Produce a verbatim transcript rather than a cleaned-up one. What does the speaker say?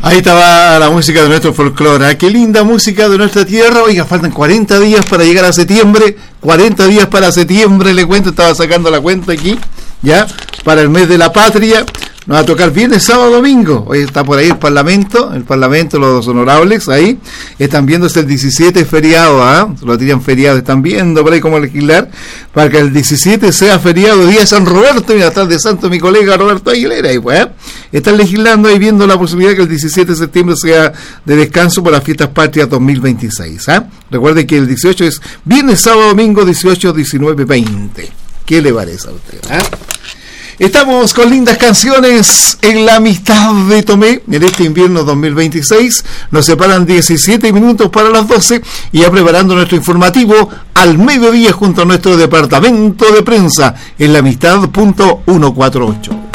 Ahí estaba la música de nuestro folclore. ¿Eh? Qué linda música de nuestra tierra. Oiga, faltan cuarenta días para llegar a septiembre. cuarenta días para septiembre, le cuento. Estaba sacando la cuenta aquí, ya, para el mes de la patria. Nos va a tocar viernes, sábado, domingo. Hoy está por ahí el Parlamento, el Parlamento, los honorables, ahí. Están viendo el diecisiete feriado, ¿ah? ¿eh? Lo tiran feriado, están viendo por ahí cómo legislar, para que el diecisiete sea feriado, día de San Roberto, mira, está de santo mi colega Roberto Aguilera, ahí pues, ¿eh? Están legislando y viendo la posibilidad que el diecisiete de septiembre sea de descanso por las fiestas patrias dos mil veintiséis, ¿ah? ¿eh? Recuerden que el dieciocho es viernes, sábado, domingo, dieciocho, diecinueve, veinte. ¿Qué le parece a usted, ¿eh? Estamos con lindas canciones en la amistad de Tomé en este invierno dos mil veintiséis. Nos separan diecisiete minutos para las doce y ya preparando nuestro informativo al mediodía junto a nuestro departamento de prensa en la amistad punto ciento cuarenta y ocho.